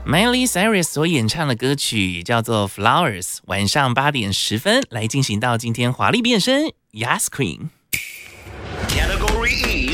Miley Cyrus 所演唱的歌曲叫做 Flowers， 晚上8点10分来进行到今天华丽变身 Yas Queen。 Category E